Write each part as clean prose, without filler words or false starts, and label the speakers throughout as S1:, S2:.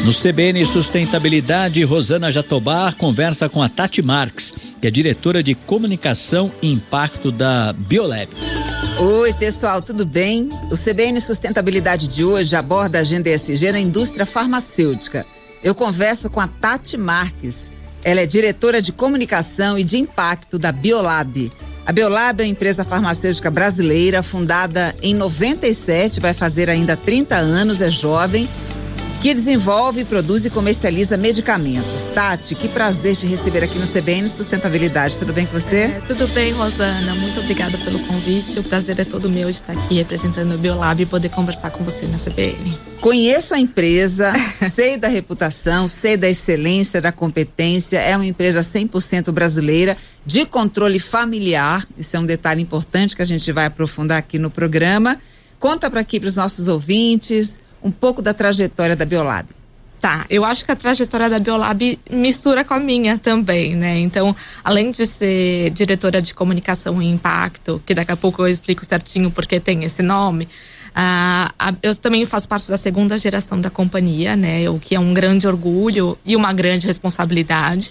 S1: No CBN Sustentabilidade, Rosana Jatobá conversa com a Tati Marques, que é diretora de Comunicação e Impacto da Biolab.
S2: Oi, pessoal, tudo bem? O CBN Sustentabilidade de hoje aborda a agenda ESG na indústria farmacêutica. Eu converso com a Tati Marques. Ela é diretora de Comunicação e de Impacto da Biolab. A Biolab é uma empresa farmacêutica brasileira, fundada em 97, vai fazer ainda 30 anos, é jovem, que desenvolve, produz e comercializa medicamentos. Tati, que prazer te receber aqui no CBN Sustentabilidade. Tudo bem com você?
S3: Tudo bem, Rosana. Muito obrigada pelo convite. O prazer é todo meu de estar aqui representando a Biolab e poder conversar com você na CBN.
S2: Conheço a empresa, sei da reputação, sei da excelência, da competência. É uma empresa 100% brasileira, de controle familiar. Isso é um detalhe importante que a gente vai aprofundar aqui no programa. Conta para os nossos ouvintes um pouco da trajetória da Biolab.
S3: Tá, eu acho que a trajetória da Biolab mistura com a minha também, né? Então, além de ser diretora de Comunicação e Impacto, que daqui a pouco eu explico certinho porque tem esse nome, eu também faço parte da segunda geração da companhia, né? O que é um grande orgulho e uma grande responsabilidade.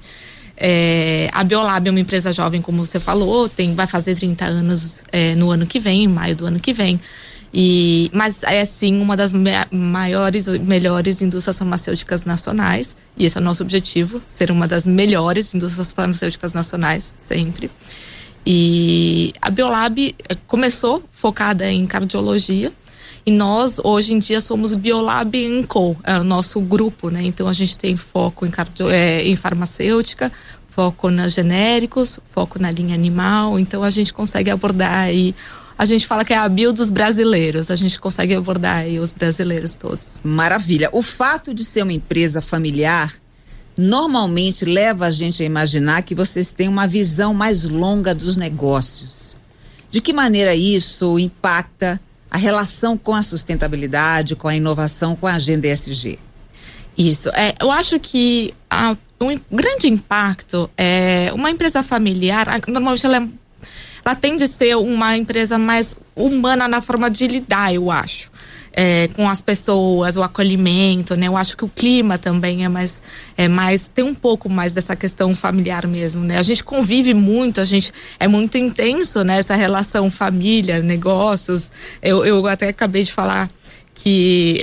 S3: A Biolab é uma empresa jovem, como você falou, vai fazer 30 anos no ano que vem, em maio do ano que vem. Mas é sim uma das maiores e melhores indústrias farmacêuticas nacionais, e esse é o nosso objetivo, ser uma das melhores indústrias farmacêuticas nacionais, sempre. E a Biolab começou focada em cardiologia, e nós hoje em dia somos Biolab & Co, é o nosso grupo, né? Então a gente tem foco em farmacêutica, foco nos genéricos, foco na linha animal, então a gente consegue abordar aí. A gente fala que é a bio dos brasileiros, a gente consegue abordar aí os brasileiros todos.
S2: Maravilha. O fato de ser uma empresa familiar normalmente leva a gente a imaginar que vocês têm uma visão mais longa dos negócios. De que maneira isso impacta a relação com a sustentabilidade, com a inovação, com a agenda ESG?
S3: Isso. Eu acho que um grande impacto é uma empresa familiar, normalmente ela tende a ser uma empresa mais humana na forma de lidar, eu acho. Com as pessoas, o acolhimento, né? Eu acho que o clima também tem um pouco mais dessa questão familiar mesmo, né? A gente convive muito, é muito intenso, né? Essa relação família, negócios. Eu até acabei de falar que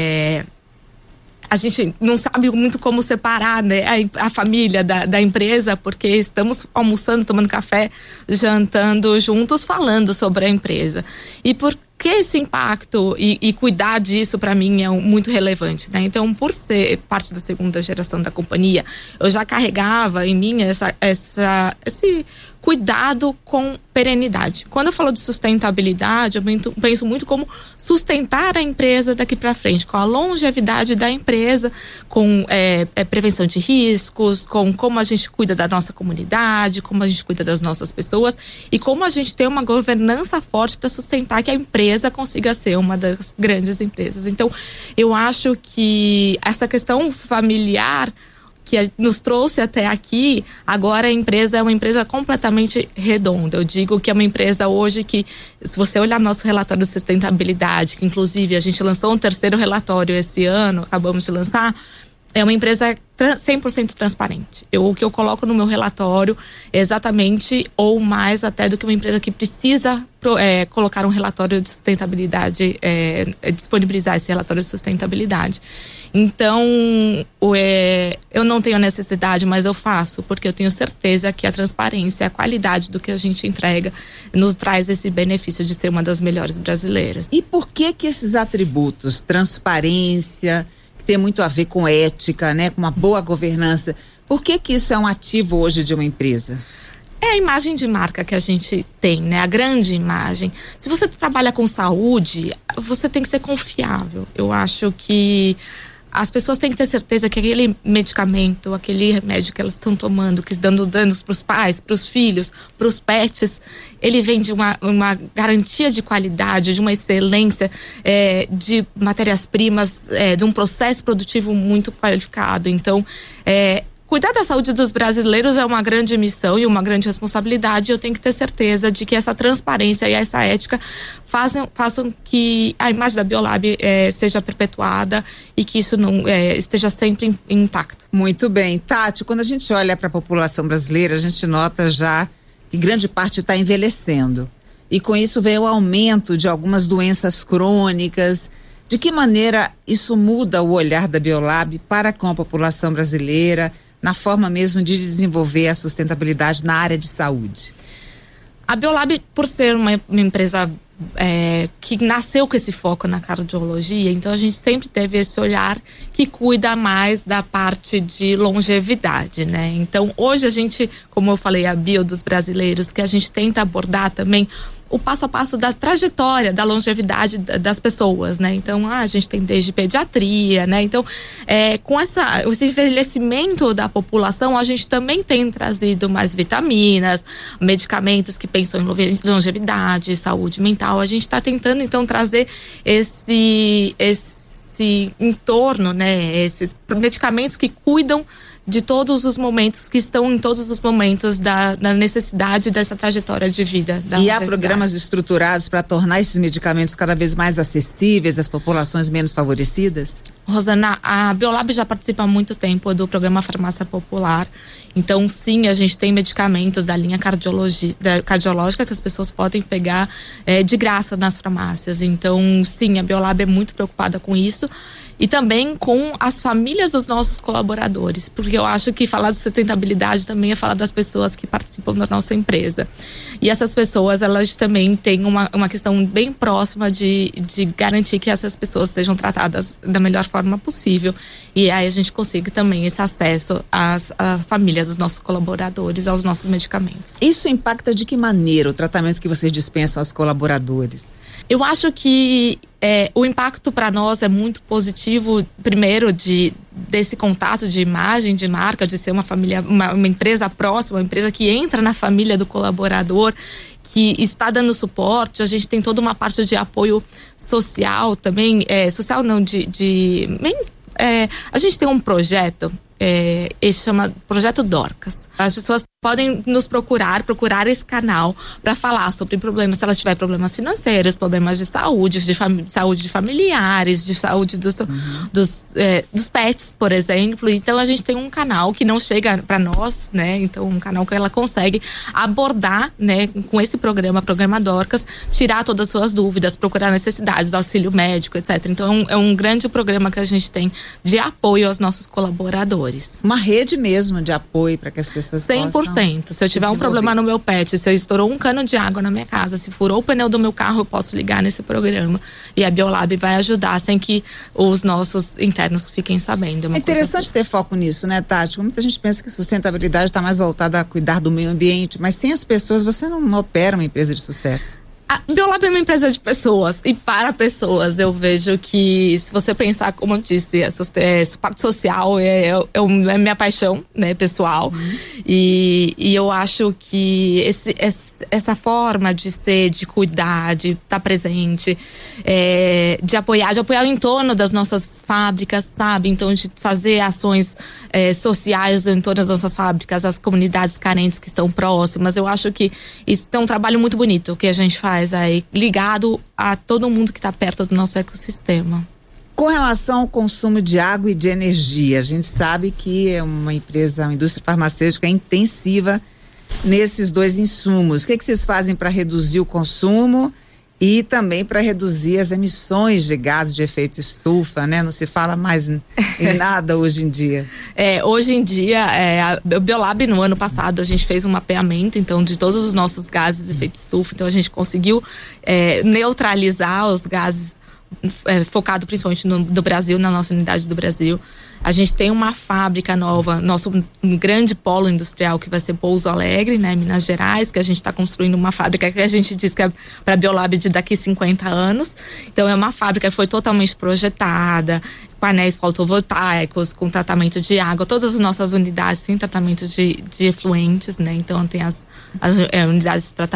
S3: a gente não sabe muito como separar, né, a família da empresa, porque estamos almoçando, tomando café, jantando juntos, falando sobre a empresa. E por que esse impacto e cuidar disso para mim é muito relevante, né? Então, por ser parte da segunda geração da companhia, eu já carregava em mim esse cuidado com perenidade. Quando eu falo de sustentabilidade, eu penso muito como sustentar a empresa daqui para frente, com a longevidade da empresa, com prevenção de riscos, com como a gente cuida da nossa comunidade, como a gente cuida das nossas pessoas e como a gente tem uma governança forte para sustentar que a empresa consiga ser uma das grandes empresas. Então, eu acho que essa questão familiar que nos trouxe até aqui, agora a empresa é uma empresa completamente redonda. Eu digo que é uma empresa hoje que, se você olhar nosso relatório de sustentabilidade, que inclusive a gente lançou um terceiro relatório esse ano, acabamos de lançar, é uma empresa 100% transparente. O que eu coloco no meu relatório é exatamente ou mais até do que uma empresa que precisa colocar um relatório de sustentabilidade, disponibilizar esse relatório de sustentabilidade. Então, eu não tenho necessidade, mas eu faço, porque eu tenho certeza que a transparência, a qualidade do que a gente entrega nos traz esse benefício de ser uma das melhores brasileiras.
S2: E por que esses atributos, transparência, que tem muito a ver com ética, né, com uma boa governança, por que isso é um ativo hoje de uma empresa?
S3: É a imagem de marca que a gente tem, né? A grande imagem. Se você trabalha com saúde, você tem que ser confiável. Eu acho que as pessoas têm que ter certeza que aquele medicamento, aquele remédio que elas estão tomando, que dando danos para os pais, para os filhos, para os pets, ele vem de uma garantia de qualidade, de uma excelência, de matérias-primas, de um processo produtivo muito qualificado. Então, cuidar da saúde dos brasileiros é uma grande missão e uma grande responsabilidade. Eu tenho que ter certeza de que essa transparência e essa ética façam que a imagem da Biolab seja perpetuada e que isso não esteja sempre intacto.
S2: Muito bem. Tati, quando a gente olha para a população brasileira, a gente nota já que grande parte está envelhecendo. E com isso vem o aumento de algumas doenças crônicas. De que maneira isso muda o olhar da Biolab para com a população brasileira, na forma mesmo de desenvolver a sustentabilidade na área de saúde?
S3: A Biolab, por ser uma empresa que nasceu com esse foco na cardiologia, então a gente sempre teve esse olhar que cuida mais da parte de longevidade, né? Então hoje a gente, como eu falei, a bio dos brasileiros, que a gente tenta abordar também o passo a passo da trajetória, da longevidade das pessoas, né? Então, a gente tem desde pediatria, né? Então, com esse envelhecimento da população, a gente também tem trazido mais vitaminas, medicamentos que pensam em longevidade, saúde mental. A gente está tentando, então, trazer esse entorno, né? Esses medicamentos que cuidam de todos os momentos, que estão em todos os momentos da necessidade dessa trajetória de vida.
S2: E há programas estruturados para tornar esses medicamentos cada vez mais acessíveis às populações menos favorecidas?
S3: Rosana, a Biolab já participa há muito tempo do programa Farmácia Popular. Então, sim, a gente tem medicamentos da linha cardiológica que as pessoas podem pegar de graça nas farmácias. Então, sim, a Biolab é muito preocupada com isso. E também com as famílias dos nossos colaboradores, porque eu acho que falar de sustentabilidade também é falar das pessoas que participam da nossa empresa. E essas pessoas, elas também têm uma questão bem próxima de garantir que essas pessoas sejam tratadas da melhor forma possível. E aí a gente consiga também esse acesso à família dos nossos colaboradores, aos nossos medicamentos.
S2: Isso impacta de que maneira o tratamento que vocês dispensam aos colaboradores?
S3: Eu acho que o impacto para nós é muito positivo, primeiro desse contato de imagem, de marca, de ser uma família, uma empresa próxima, uma empresa que entra na família do colaborador, que está dando suporte. A gente tem toda uma parte de apoio social também, social não, a gente tem um projeto, ele chama Projeto Dorcas. As pessoas podem nos procurar esse canal para falar sobre problemas, se elas tiverem problemas financeiros, problemas de saúde, saúde de familiares, de saúde dos pets, por exemplo. Então a gente tem um canal que não chega para nós, né? Então um canal que ela consegue abordar, né? Com esse programa Dorcas, tirar todas as suas dúvidas, procurar necessidades, auxílio médico, etc. Então é um grande programa que a gente tem de apoio aos nossos colaboradores.
S2: Uma rede mesmo de apoio para que as pessoas
S3: 100%.
S2: possam
S3: Se eu tiver um problema no meu pet, se eu estourou um cano de água na minha casa, se furou o pneu do meu carro, eu posso ligar nesse programa. E a Biolab vai ajudar sem que os nossos internos fiquem sabendo.
S2: É interessante ter foco nisso, né, Tati? Muita gente pensa que sustentabilidade está mais voltada a cuidar do meio ambiente, mas sem as pessoas você não opera uma empresa de sucesso.
S3: A Biolab é uma empresa de pessoas e para pessoas. Eu vejo que, se você pensar, como eu disse, parte social é minha paixão, né, pessoal. E eu acho que essa forma de ser, de cuidar, de estar presente, de apoiar o entorno das nossas fábricas, sabe? Então, de fazer ações sociais em todas as nossas fábricas, as comunidades carentes que estão próximas. Eu acho que isso é um trabalho muito bonito que a gente faz aí, ligado a todo mundo que está perto do nosso ecossistema.
S2: Com relação ao consumo de água e de energia, a gente sabe que é uma indústria farmacêutica intensiva nesses dois insumos. O que vocês fazem para reduzir o consumo e também para reduzir as emissões de gases de efeito estufa, né? Não se fala mais em nada hoje em dia.
S3: Hoje em dia, a Biolab, no ano passado, a gente fez um mapeamento, então, de todos os nossos gases de efeito estufa. Então, a gente conseguiu neutralizar os gases, focado principalmente no Brasil, na nossa unidade do Brasil. A gente tem uma fábrica nova, um grande polo industrial que vai ser Pouso Alegre, né, Minas Gerais, que a gente está construindo uma fábrica que a gente diz que é para a Biolab de daqui 50 anos. Então é uma fábrica que foi totalmente projetada, painéis fotovoltaicos, com tratamento de água, todas as nossas unidades têm tratamento de efluentes, né? Então tem as unidades de tratamento